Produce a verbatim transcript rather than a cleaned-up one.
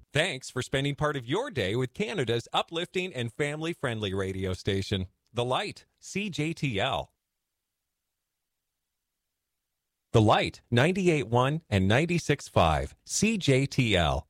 Thanks for spending part of your day with Canada's uplifting and family-friendly radio station, The Light, C J T L. The Light, ninety-eight point one and ninety-six point five, C J T L.